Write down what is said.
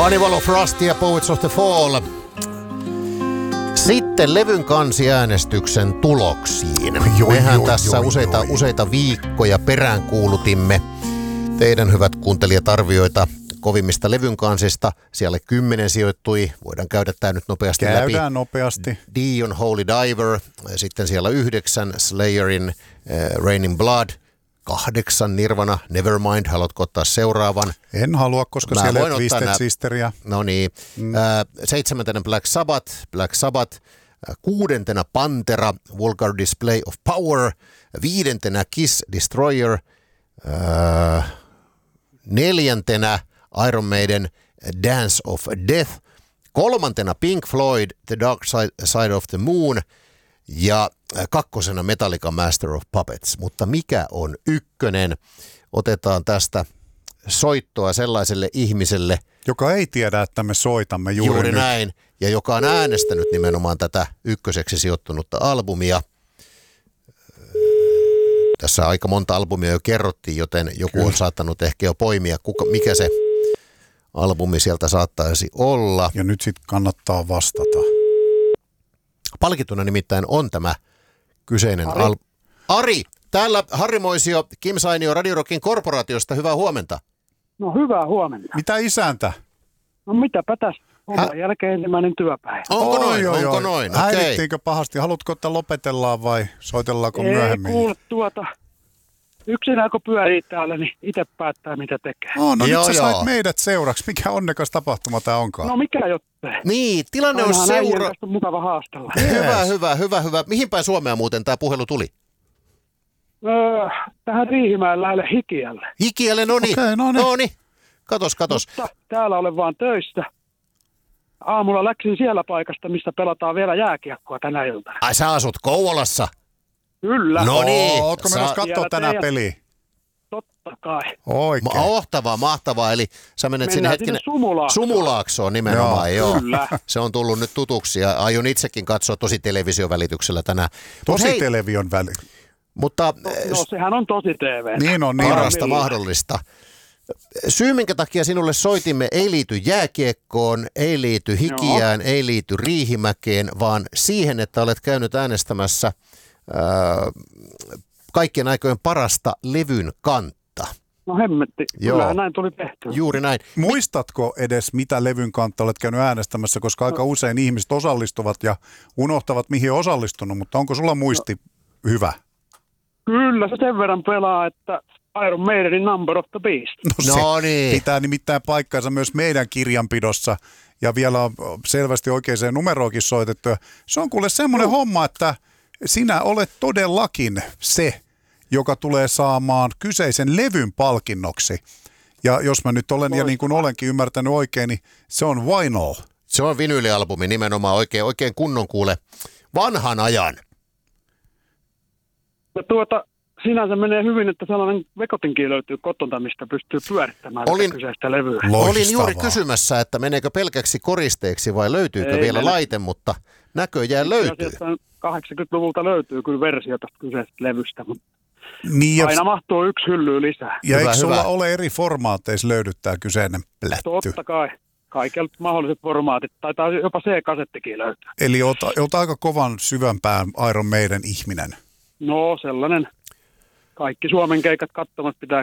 Carnival of Rust ja Poets of the Fall. Sitten levyn kansiäänestyksen tuloksiin. Mehän tässä useita viikkoja peräänkuulutimme teidän hyvät kuuntelijat arvioita kovimmista levyn kansista. Siellä 10 sijoittui, voidaan käydä tämä nyt nopeasti läpi. Käydään nopeasti. Dion Holy Diver, sitten siellä 9 Slayerin Raining Blood, 8 Nirvana Nevermind. Haluatko ottaa seuraavan? En halua, koska siellä ei Twisted Sisteria. No niin. 7. Black Sabbath. 6. Pantera Vulgar Display of Power. 5. Kiss Destroyer. 4. Iron Maiden Dance of Death. 3. Pink Floyd The Dark Side of the Moon. Ja 2. Metallica Master of Puppets. Mutta mikä on 1? Otetaan tästä soittoa sellaiselle ihmiselle, joka ei tiedä, että me soitamme juuri nyt. Näin. Ja joka on äänestänyt nimenomaan tätä 1. sijoittunutta albumia. Tässä aika monta albumia jo kerrottiin, joten joku on saattanut ehkä jo poimia, mikä se albumi sieltä saattaisi olla. Ja nyt sitten kannattaa vastata. Palkituna nimittäin on tämä kyseinen Ari, täällä Harri Moisio, Kim Sainio Radio Rockin korporaatiosta. Hyvää huomenta. No hyvää huomenta. Mitä isäntä? No mitäpä tässä? Homman jälkeen ensimmäinen työpäivä. Onko noin? Häirittiinkö pahasti? Haluatko, että lopetellaan vai soitellaanko myöhemmin? Ei kuule yksinään kun pyörii täällä, niin itse päättää mitä tekee. No nyt sä sait meidät seuraksi. Mikä onnekas tapahtuma tää onkaan? No mikä jottei? Niin, tilanne on on mukava haastella. Hyvä. Mihin päin Suomea muuten tämä puhelu tuli? Tähän Riihimäen lähelle Hikiälle. Hikiälle, no niin. Katos. Mutta täällä olen vaan töissä. Aamulla läksin siellä paikasta, missä pelataan vielä jääkiekkoa tänä iltana. Ai sä asut Kouvolassa? Kyllä. No niin. Ootko menossa katsoa tänään peliä? Totta kai. Oikein. Mahtavaa. Eli sä menet sinne hetkinen Sumulaaksoon nimenomaan. Joo. Kyllä. Se on tullut nyt tutuksi ja aion itsekin katsoa tosi television välityksellä tänään. Television välityksellä. Mutta no sehän on tosi TV. Niin on. Parasta mahdollista. Syy, minkä takia sinulle soitimme, ei liity jääkiekkoon, ei liity Hikiään, ei liity Riihimäkeen, vaan siihen, että olet käynyt äänestämässä kaikkien aikojen parasta levyn kantta. No hemmetti, kyllähän näin tuli tehty. Juuri näin. Muistatko edes, mitä levyn kantta olet käynyt äänestämässä, koska aika usein ihmiset osallistuvat ja unohtavat, mihin on osallistunut, mutta onko sulla muisti hyvä? Kyllä se sen verran pelaa, että Iron Maidenin Number of the Beast. No niin. Pitää nimittäin paikkansa myös meidän kirjanpidossa ja vielä on selvästi oikeaan numeroonkin soitettu. Se on kuule semmoinen homma, että sinä olet todellakin se, joka tulee saamaan kyseisen levyn palkinnoksi. Ja jos mä nyt olen, ja niin kuin olenkin ymmärtänyt oikein, niin se on vinyl. Se on vinyylialbumi nimenomaan oikein kunnon kuule vanhan ajan. Ja sinänsä menee hyvin, että sellainen vekotinkin löytyy kotona, mistä pystyy pyörittämään kyseistä levyä. Olin juuri kysymässä, että meneekö pelkäksi koristeeksi vai löytyykö vielä laite, mutta näköjään löytyy. 80-luvulta löytyy kyllä versio tästä kyseisestä levystä, mutta niin aina mahtuu yksi hyllyä lisää. Ja eikö sulla ole eri formaateissa löydyttää kyseinen plätty? Totta kai. Kaikilla mahdolliset formaatit, taitaa jopa C-kasettikin löytää. Eli oot aika kovan syvänpään Iron Maiden ihminen. No sellainen. Kaikki Suomen keikat katsomat pitää